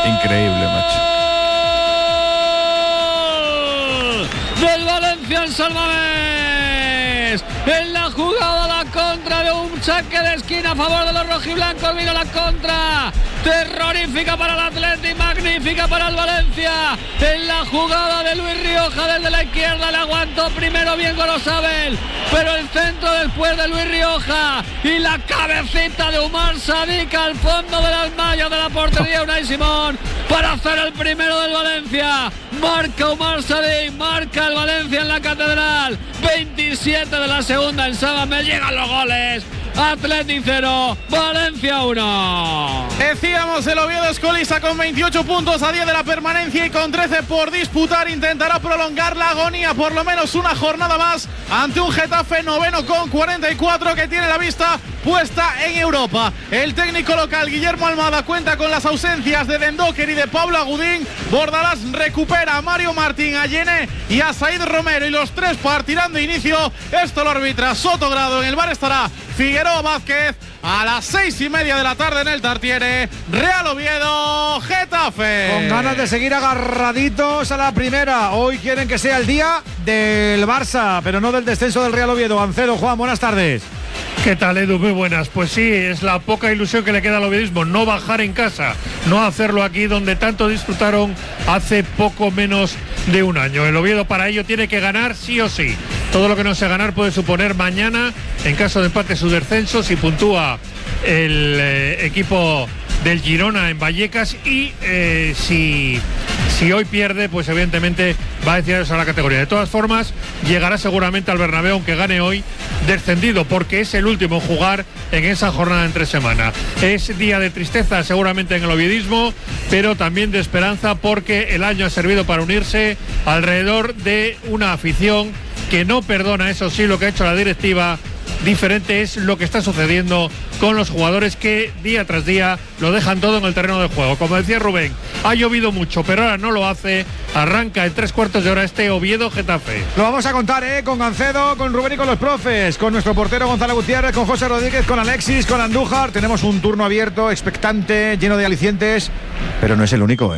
Increíble, macho. Del Valencia en San Mamés. En la jugada, la contra de un saque de esquina a favor de los rojiblancos. Vino la contra. Terrorífica para el Atleti, magnífica para el Valencia. En la jugada de Luis Rioja desde la izquierda, le aguantó primero bien Gorosabel, pero el centro después de Luis Rioja y la cabecita de Umar Sadik al fondo de las mallas de la portería Unai Simón para hacer el primero del Valencia. Marca Umar Sadik, marca el Valencia en la Catedral. 27 de la segunda en Sábame, llegan los goles. Atleti 0, Valencia 1. Decíamos, el Oviedo es colista con 28 puntos a 10 de la permanencia y con 13 por disputar. Intentará prolongar la agonía por lo menos una jornada más ante un Getafe noveno con 44 que tiene la vista puesta en Europa. El técnico local Guillermo Almada cuenta con las ausencias de Dendoker y de Pablo Agudín. Bordalás recupera a Mario Martín, a Yené y a Said Romero, y los tres partirán de inicio. Esto lo arbitra Sotogrado. En el bar estará Figueroa Vázquez. A las 6:30 de la tarde en el Tartiere, Real Oviedo, Getafe. Con ganas de seguir agarraditos a la primera. Hoy quieren que sea el día del Barça, pero no del descenso del Real Oviedo. Ancedo, Juan, buenas tardes. ¿Qué tal, Edu? Muy buenas. Pues sí, es la poca ilusión que le queda al oviedismo, no bajar en casa, no hacerlo aquí donde tanto disfrutaron hace poco menos de un año. El Oviedo para ello tiene que ganar sí o sí. Todo lo que no sea ganar puede suponer mañana, en caso de empate, su descenso si puntúa el equipo del Girona en Vallecas, y si hoy pierde, pues evidentemente va a decir eso a la categoría. De todas formas, llegará seguramente al Bernabéu, aunque gane hoy, descendido, porque es el último en jugar en esa jornada entre semana. Es día de tristeza seguramente en el oviedismo, pero también de esperanza, porque el año ha servido para unirse alrededor de una afición que no perdona, eso sí, lo que ha hecho la directiva. Diferente es lo que está sucediendo con los jugadores, que día tras día lo dejan todo en el terreno de juego. Como decía Rubén, ha llovido mucho, pero ahora no lo hace. Arranca en 3/4 de hora este Oviedo-Getafe. Lo vamos a contar, con Gancedo, con Rubén y con los profes, con nuestro portero Gonzalo Gutiérrez, con José Rodríguez, con Alexis, con Andújar. Tenemos un turno abierto, expectante, lleno de alicientes, pero no es el único,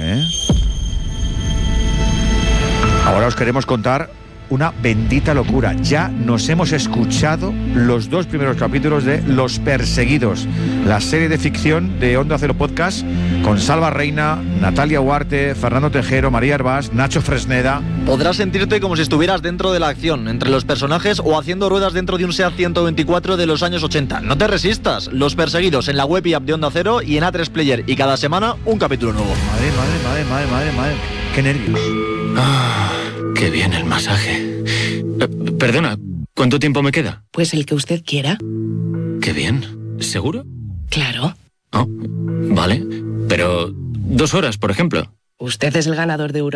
Ahora os queremos contar una bendita locura. Ya nos hemos escuchado los 2 primeros capítulos de Los Perseguidos, la serie de ficción de Onda Cero Podcast, con Salva Reina, Natalia Huarte, Fernando Tejero, María Hervás, Nacho Fresneda. Podrás sentirte como si estuvieras dentro de la acción, entre los personajes o haciendo ruedas dentro de un SEAT 124 de los años 80. No te resistas. Los Perseguidos en la web y app de Onda Cero y en A3 Player, y cada semana un capítulo nuevo. Madre. Qué nervios. Qué bien el masaje. Perdona, ¿cuánto tiempo me queda? Pues el que usted quiera. Qué bien. ¿Seguro? Claro. Oh, vale. Pero 2 horas, por ejemplo. Usted es el ganador de Euro